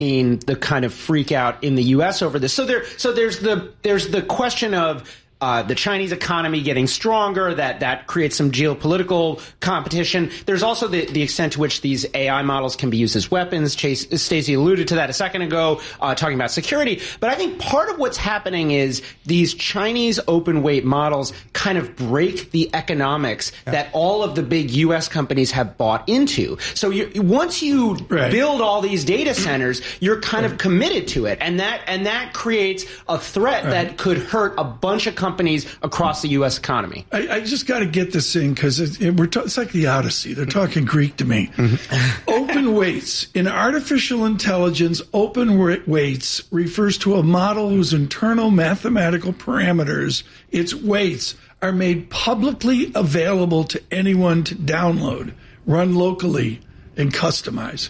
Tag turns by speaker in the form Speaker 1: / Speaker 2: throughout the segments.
Speaker 1: the kind of freak out in the U.S. over this. So there's the question of the Chinese economy getting stronger, that creates some geopolitical competition. There's also the extent to which these AI models can be used as weapons. Stacey alluded to that a second ago, talking about security. But I think part of what's happening is these Chinese open weight models kind of break the economics that all of the big U.S. companies have bought into. So once you build all these data centers, you're kind of committed to it. And that creates a threat that could hurt a bunch of companies across the U.S. economy.
Speaker 2: I just got to get this in because it's like the Odyssey. They're talking Greek to me. Open weights. In artificial intelligence, open weights refers to a model whose internal mathematical parameters, its weights, are made publicly available to anyone to download, run locally, and customize.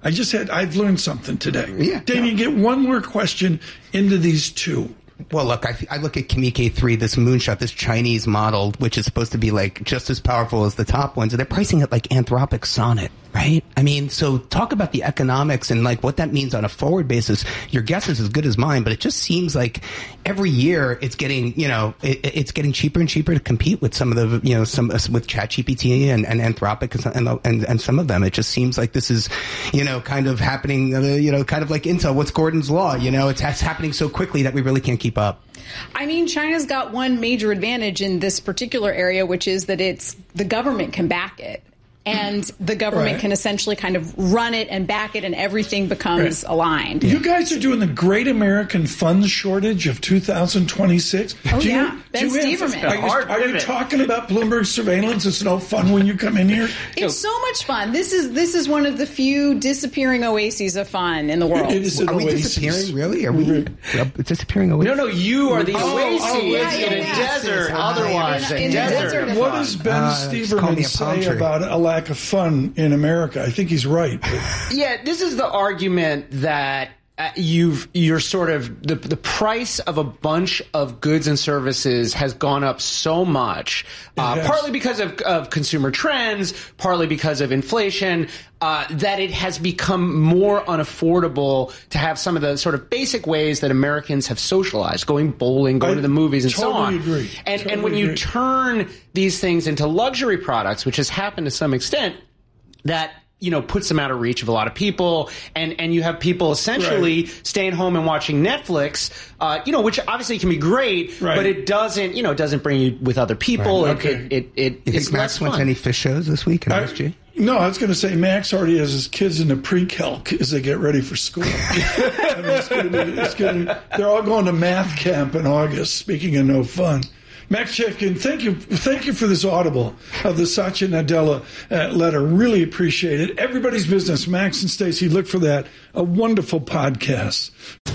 Speaker 2: I've learned something today.
Speaker 3: Yeah.
Speaker 2: Damien, get one more question into these two.
Speaker 3: Well, look, I look at Kimike 3, this moonshot, this Chinese model, which is supposed to be like just as powerful as the top ones, and they're pricing it like Anthropic Sonnet, right? I mean, so talk about the economics and like what that means on a forward basis. Your guess is as good as mine, but it just seems like every year it's getting, it's getting cheaper and cheaper to compete with some of the, with ChatGPT and Anthropic and some of them. It just seems like this is, kind of happening, kind of like Intel. What's Gordon's law? It's happening so quickly that we really can't keep up.
Speaker 4: I mean, China's got one major advantage in this particular area, which is that the government can back it. And the government can essentially kind of run it and back it, and everything becomes aligned.
Speaker 2: You guys are doing the Great American Funds Shortage of 2026.
Speaker 4: Oh, Ben Steverman.
Speaker 2: Are you talking about Bloomberg surveillance? It's no fun when you come in here?
Speaker 4: It's so much fun. This is one of the few disappearing oases of fun in the world.
Speaker 2: It is
Speaker 3: Are we disappearing, really? Are we disappearing oasis?
Speaker 1: No, you are the oasis in a desert. Otherwise,
Speaker 4: in the desert.
Speaker 2: What does Ben Steverman say about a lack of fun in America? I think he's right.
Speaker 1: Yeah, this is the argument that you're sort of the price of a bunch of goods and services has gone up so much, partly because of consumer trends, partly because of inflation, that it has become more unaffordable to have some of the sort of basic ways that Americans have socialized, going bowling, going to the movies, and so on.
Speaker 2: Agree.
Speaker 1: And when you turn these things into luxury products, which has happened to some extent, that puts them out of reach of a lot of people, and you have people essentially staying home and watching Netflix, which obviously can be great, but it doesn't bring you with other people.
Speaker 2: Right. Okay.
Speaker 3: You think Max went to any fish shows this week in SG?
Speaker 2: No, I was going to say Max already has his kids in the pre-calc as they get ready for school. They're all going to math camp in August. Speaking of no fun. Max Chafkin, thank you for this audible of the Satya Nadella letter. Really appreciate it. Everybody's Business, Max and Stacey, look for that. A wonderful podcast.